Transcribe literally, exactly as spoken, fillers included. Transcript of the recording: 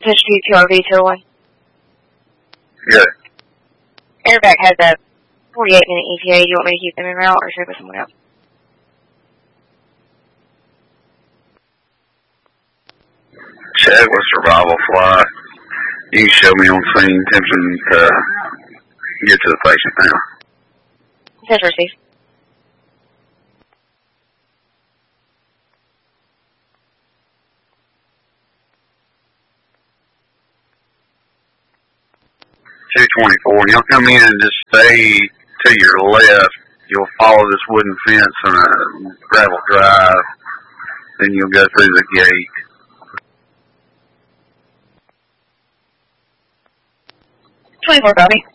Push two, two R V, two oh one. Good. Airback has a forty-eight minute E T A. Do you want me to keep them in route or should I put someone else? Check with survival flight. You can show me on scene, attempting to get to the patient now. Says receive. two twenty-four. You'll come in and just stay to your left. You'll follow this wooden fence on a gravel drive. Then you'll go through the gate. twenty-four, Bobby.